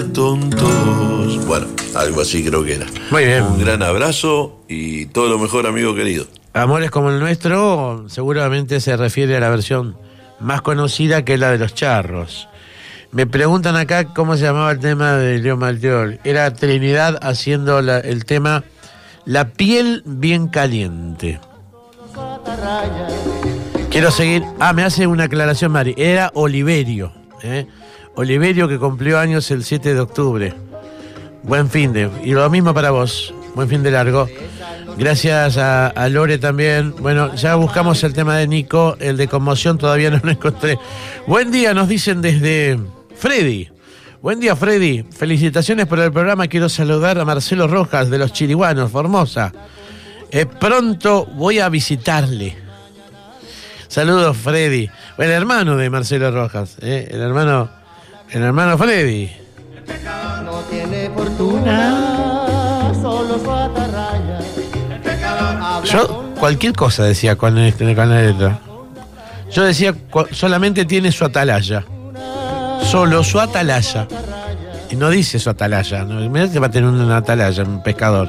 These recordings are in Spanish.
Tontos. Bueno, algo así creo que era. Muy bien. Un gran abrazo y todo lo mejor, amigo querido. Amores como el nuestro seguramente se refiere a la versión más conocida, que es la de los charros. Me preguntan acá cómo se llamaba el tema de Leo Malteol. Era Trinidad haciendo el tema La piel bien caliente. Quiero seguir. Me hace una aclaración, Mari. Era Oliverio. Oliverio, que cumplió años el 7 de octubre. Buen fin de. Y lo mismo para vos. Buen fin de largo. Gracias a Lore también. Bueno, ya buscamos el tema de Nico. El de conmoción todavía no lo encontré. Buen día, nos dicen desde Freddy. Buen día, Freddy. Felicitaciones por el programa. Quiero saludar a Marcelo Rojas de los Chiriguanos, Formosa. Pronto voy a visitarle. Saludos, Freddy. El hermano de Marcelo Rojas. El hermano Freddy. No tiene fortuna, solo su atarraya. Yo cualquier cosa decía con la letra. Yo decía solamente tiene su atalaya. Solo su atalaya. Y no dice su atalaya. ¿No? Mirá que va a tener una atalaya, un pescador.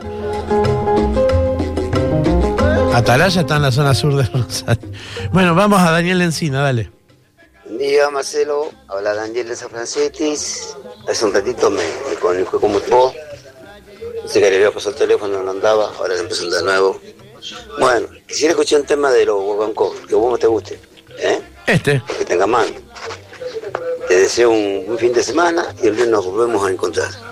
Atalaya está en la zona sur de Rosario. Bueno, vamos a Daniel Encina, dale. Buen día, Marcelo. Habla Daniel de San Francetis. Hace un ratito me comuniqué con vos. Dice que le había pasado el teléfono, no andaba. Ahora se empezó de nuevo. Bueno, quisiera escuchar un tema de los Guaguancó, que a vos te guste. Que tenga mano. Te deseo un buen fin de semana y el viernes nos volvemos a encontrar.